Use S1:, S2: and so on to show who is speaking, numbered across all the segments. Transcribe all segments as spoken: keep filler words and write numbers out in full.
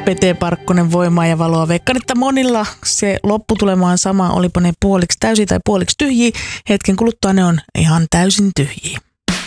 S1: Pete Parkkonen, Voimaa ja valoa. Veikkaan, että monilla se lopputulema on sama, olipa ne puoliksi täysiä tai puoliksi tyhjiä. Hetken kuluttua ne on ihan täysin tyhjiä.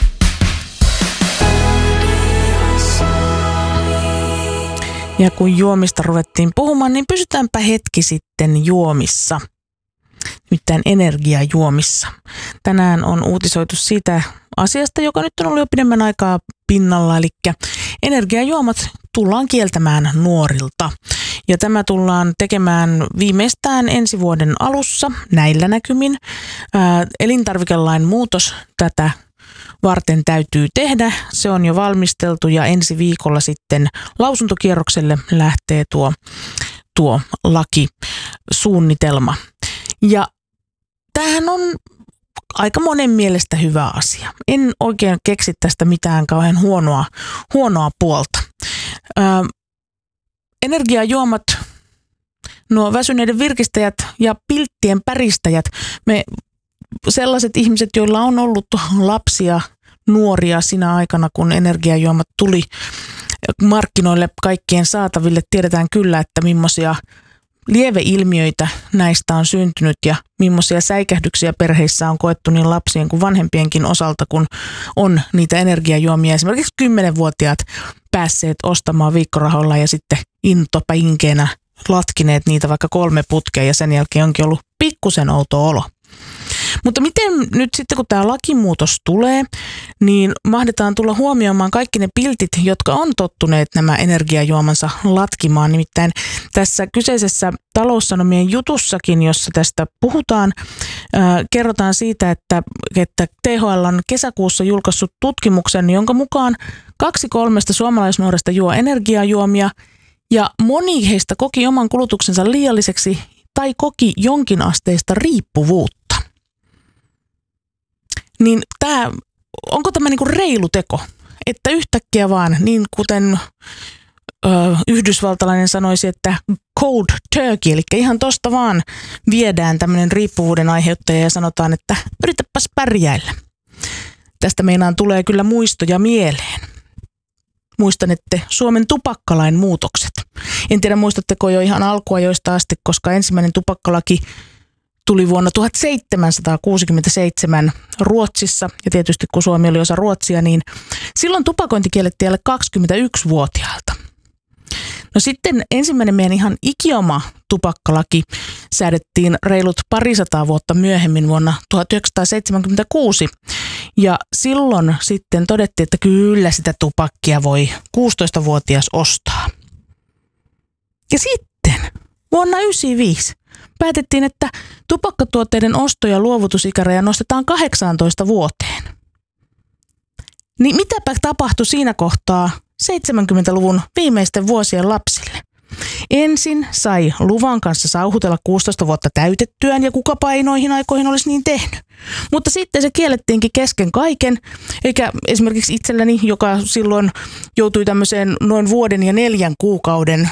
S1: Ja kun juomista ruvettiin puhumaan, niin pysytäänpä hetki sitten juomissa. Nimittäin energiajuomissa. Tänään on uutisoitu siitä asiasta, joka nyt on ollut jo pidemmän aikaa pinnalla, eli energiajuomat tullaan kieltämään nuorilta. Ja tämä tullaan tekemään viimeistään ensi vuoden alussa näillä näkymin. Ää, elintarvikelain muutos tätä varten täytyy tehdä. Se on jo valmisteltu ja ensi viikolla sitten lausuntokierrokselle lähtee tuo, tuo lakisuunnitelma. Ja tämähän on aika monen mielestä hyvä asia. En oikein keksi tästä mitään kauhean huonoa, huonoa puolta. Ö, energiajuomat, nuo väsyneiden virkistäjät ja pilttien päristäjät, me sellaiset ihmiset, joilla on ollut lapsia, nuoria siinä aikana, kun energiajuomat tuli markkinoille kaikkien saataville, tiedetään kyllä, että millaisia lieveilmiöitä näistä on syntynyt ja millaisia säikähdyksiä perheissä on koettu niin lapsien kuin vanhempienkin osalta, kun on niitä energiajuomia. Esimerkiksi kymmenvuotiaat päässeet ostamaan viikkorahoilla ja sitten intopäinkeenä latkineet niitä vaikka kolme putkea ja sen jälkeen onkin ollut pikkusen outo olo. Mutta miten nyt sitten, kun tämä lakimuutos tulee, niin mahdetaan tulla huomioimaan kaikki ne piltit, jotka on tottuneet nämä energiajuomansa latkimaan. Nimittäin tässä kyseisessä Taloussanomien jutussakin, jossa tästä puhutaan, ää, kerrotaan siitä, että, että T H L on kesäkuussa julkaissut tutkimuksen, jonka mukaan kaksi kolmesta suomalaisnuoresta juo energiajuomia ja moni heistä koki oman kulutuksensa liialliseksi tai koki jonkinasteista riippuvuutta. Niin tää, onko tämä niinku reilu teko, että yhtäkkiä vaan, niin kuten ö, yhdysvaltalainen sanoisi, että cold turkey, eli ihan tosta vaan viedään tämmöinen riippuvuuden aiheuttaja ja sanotaan, että yritäpäs pärjäillä. Tästä meinaan tulee kyllä muistoja mieleen. Muistanette Suomen tupakkalain muutokset. En tiedä, muistatteko jo ihan alkua joista asti, koska ensimmäinen tupakkalaki tuli vuonna tuhatseitsemänsataakuusikymmentäseitsemän Ruotsissa, ja tietysti kun Suomi oli osa Ruotsia, niin silloin tupakointi kiellettiin alle kaksikymmentäyksivuotiailta. No sitten ensimmäinen meidän ihan ikioma tupakkalaki säädettiin reilut parisataa vuotta myöhemmin vuonna tuhatyhdeksänsataaseitsemänkymmentäkuusi, ja silloin sitten todettiin, että kyllä sitä tupakkia voi kuusitoistavuotias ostaa. Ja sitten vuonna yhdeksänkymmentäviisi päätettiin, että tupakkatuotteiden osto- ja luovutusikäraja nostetaan kahdeksaantoista vuoteen. Niin mitäpä tapahtui siinä kohtaa seitsemänkymmentäluvun viimeisten vuosien lapsille? Ensin sai luvan kanssa sauhutella kuusitoista vuotta täytettyään ja kukapa ei noihin aikoihin olisi niin tehnyt. Mutta sitten se kiellettiinkin kesken kaiken, eikä esimerkiksi itselläni, joka silloin joutui tämmöiseen noin vuoden ja neljän kuukauden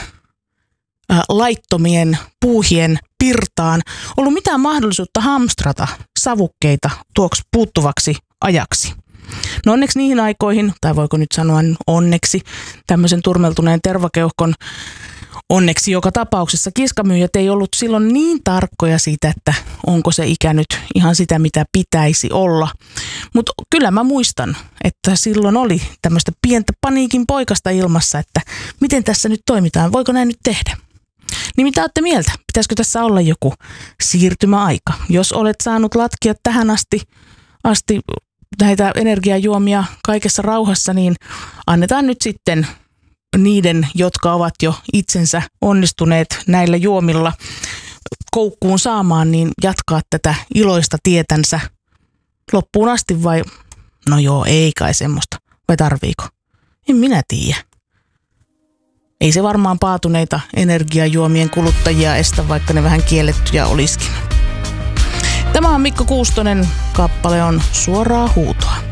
S1: laittomien puuhien pirtaan, ollut mitään mahdollisuutta hamstrata savukkeita tuoksi puuttuvaksi ajaksi. No onneksi niihin aikoihin, tai voiko nyt sanoa onneksi, tämmöisen turmeltuneen tervakeuhkon onneksi joka tapauksessa kiskamyyjät ei ollut silloin niin tarkkoja siitä, että onko se ikä nyt ihan sitä, mitä pitäisi olla. Mutta kyllä mä muistan, että silloin oli tämmöistä pientä paniikin poikasta ilmassa, että miten tässä nyt toimitaan, voiko näin nyt tehdä. Niin mitä olette mieltä? Pitäisikö tässä olla joku siirtymäaika? Jos olet saanut latkia tähän asti, asti näitä energiajuomia kaikessa rauhassa, niin annetaan nyt sitten niiden, jotka ovat jo itsensä onnistuneet näillä juomilla koukkuun saamaan, niin jatkaa tätä iloista tietänsä loppuun asti vai? No joo, ei kai semmoista. Vai tarviiko? En minä tiedä. Ei se varmaan paatuneita energiajuomien kuluttajia estä, vaikka ne vähän kiellettyjä olisikin. Tämä on Mikko Kuustonen, kappale on Suoraa huutoa.